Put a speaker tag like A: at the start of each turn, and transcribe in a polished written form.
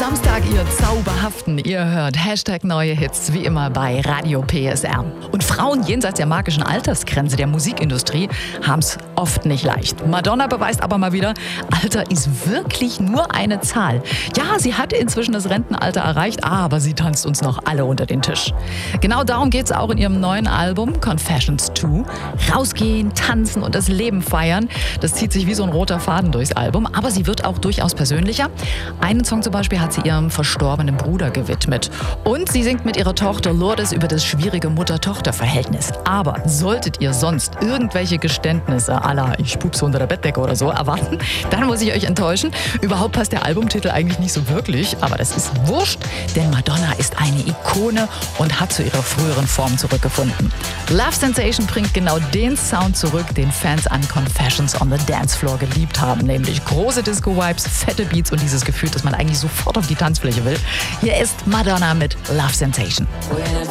A: Samstag, ihr Zauberhaften. Ihr hört #neue Hits, wie immer bei Radio PSR. Und Frauen jenseits der magischen Altersgrenze der Musikindustrie haben es oft nicht leicht. Madonna beweist aber mal wieder, Alter ist wirklich nur eine Zahl. Ja, sie hat inzwischen das Rentenalter erreicht, aber sie tanzt uns noch alle unter den Tisch. Genau darum geht es auch in ihrem neuen Album Confessions 2. Rausgehen, tanzen und das Leben feiern. Das zieht sich wie so ein roter Faden durchs Album, aber sie wird auch durchaus persönlicher. Einen Song zum Beispiel hat sie ihrem verstorbenen Bruder gewidmet. Und sie singt mit ihrer Tochter Lourdes über das schwierige Mutter-Tochter-Verhältnis. Aber solltet ihr sonst irgendwelche Geständnisse à la ich pupse unter der Bettdecke oder so erwarten, dann muss ich euch enttäuschen. Überhaupt passt der Albumtitel eigentlich nicht so wirklich, aber das ist wurscht, denn Madonna ist eine Ikone und hat zu ihrer früheren Form zurückgefunden. Love Sensation bringt genau den Sound zurück, den Fans an Confessions on the Dance Floor geliebt haben, nämlich große Disco-Vibes, fette Beats und dieses Gefühl, dass man eigentlich sofort auf die Tanzfläche will. Hier ist Madonna mit Love Sensation.